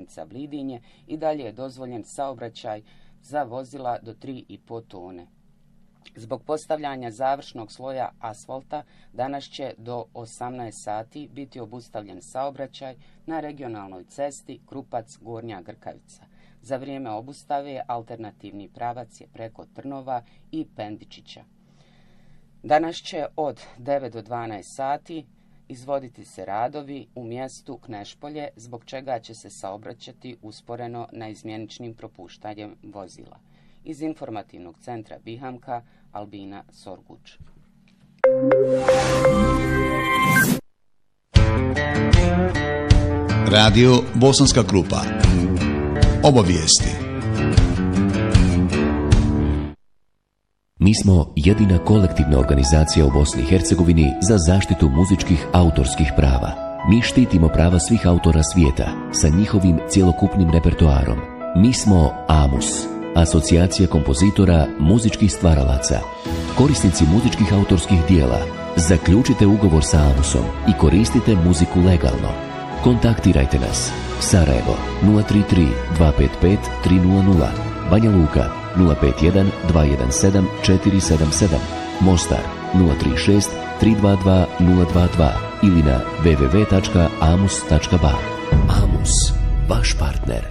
Koprivnica-Blidinje i dalje je dozvoljen saobraćaj za vozila do 3,5 tone. Zbog postavljanja završnog sloja asfalta danas će do 18 sati biti obustavljen saobraćaj na regionalnoj cesti Krupac-Gornja Grkavica. Za vrijeme obustave alternativni pravac je preko Trnova i Pendičića. Danas će od 9 do 12 sati izvoditi se radovi u mjestu Knešpolje, zbog čega će se saobraćati usporeno na izmjeničnim propuštanjem vozila. Iz informativnog centra Bihamka, Albina Sorguč. Radio Bosanska Krupa. Obavijesti. Mi smo jedina kolektivna organizacija u Bosni i Hercegovini za zaštitu muzičkih autorskih prava. Mi štitimo prava svih autora svijeta sa njihovim cjelokupnim repertoarom. Mi smo AMUS, Asocijacija kompozitora muzičkih stvaralaca. Korisnici muzičkih autorskih dijela, zaključite ugovor sa AMUS-om i koristite muziku legalno. Kontaktirajte nas. Sarajevo 033 255 300, Banja Luka 051 217 477, Mostar 036 322 022 ili na www.amus.ba. AMUS, vaš partner.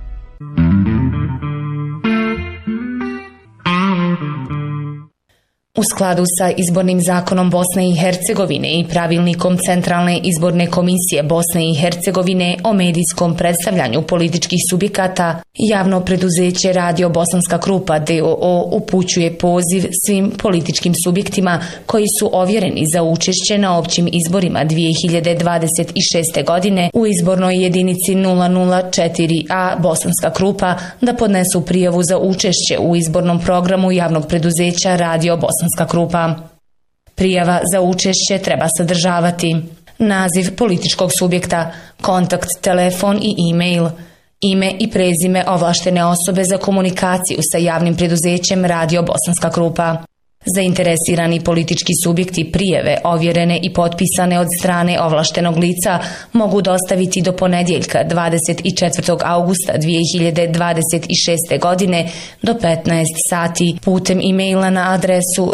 U skladu sa izbornim zakonom Bosne i Hercegovine i pravilnikom Centralne izborne komisije Bosne i Hercegovine o medijskom predstavljanju političkih subjekata, javno preduzeće Radio Bosanska Krupa d.o.o. upućuje poziv svim političkim subjektima koji su ovjereni za učešće na općim izborima 2026. godine u izbornoj jedinici 004A Bosanska Krupa da podnesu prijavu za učešće u izbornom programu javnog preduzeća Radio Bosanska Krupa. Prijava za učešće treba sadržavati naziv političkog subjekta, kontakt, telefon i e-mail, ime i prezime ovlaštene osobe za komunikaciju sa javnim preduzećem Radio Bosanska Krupa. Zainteresirani politički subjekti prijave ovjerene i potpisane od strane ovlaštenog lica mogu dostaviti do ponedjeljka 24. augusta 2026. godine do 15 sati putem e-maila na adresu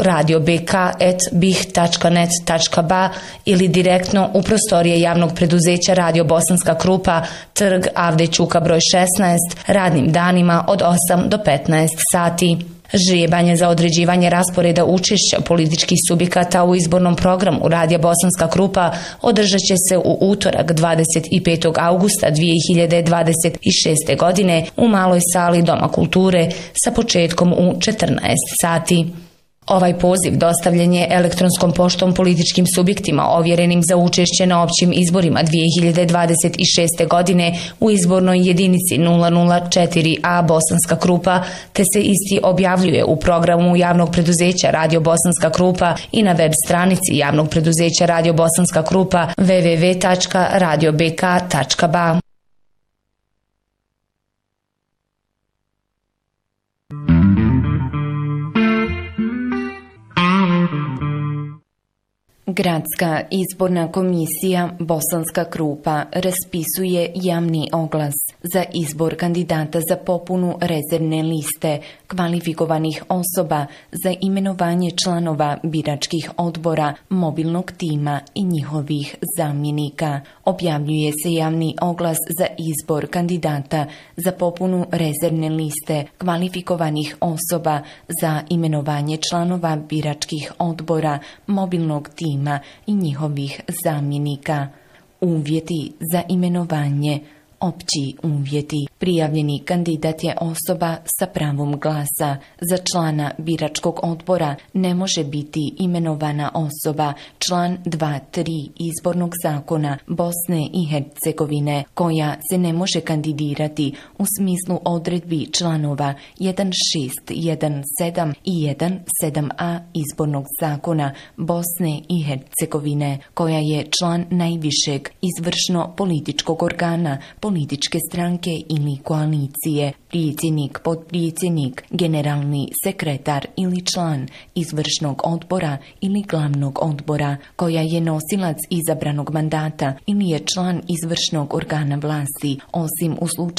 radiobk@bih.net.ba ili direktno u prostorije javnog preduzeća Radio Bosanska Krupa, trg Avde Ćuka broj 16, radnim danima od 8 do 15 sati. Žrijebanje za određivanje rasporeda učešća političkih subjekata u izbornom programu Radija Bosanska Krupa održat će se u utorak 25. augusta 2026. godine u maloj sali Doma kulture sa početkom u 14 sati. Ovaj poziv dostavljen je elektronskom poštom političkim subjektima ovjerenim za učešće na općim izborima 2026. godine u izbornoj jedinici 004A Bosanska Krupa, te se isti objavljuje u programu javnog preduzeća Radio Bosanska Krupa i na web stranici javnog preduzeća Radio Bosanska Krupa www.radiobk.ba. Gradska izborna komisija Bosanska Krupa raspisuje javni oglas za izbor kandidata za popunu rezervne liste kvalifikovanih osoba za imenovanje članova biračkih odbora, mobilnog tima i njihovih zamjenika. Objavljuje se javni oglas za izbor kandidata za popunu rezervne liste kvalifikovanih osoba za imenovanje članova biračkih odbora, mobilnog tima i njihovih zamjenika. Uvjeti za imenovanje. Opći uvjeti. Prijavljeni kandidat je osoba sa pravom glasa. Za člana biračkog odbora ne može biti imenovana osoba član 2.3 izbornog zakona Bosne i Hercegovine koja se ne može kandidirati u smislu odredbi članova 1.6.1.7 i 1.7a izbornog zakona Bosne i Hercegovine, koja je član najvišeg izvršno političkog organa političke stranke ili koalicije, predsjednik, potpredsjednik, generalni sekretar ili član izvršnog odbora ili glavnog odbora, koja je nosilac izabranog mandata ili je član izvršnog organa vlasti, osim u slučaju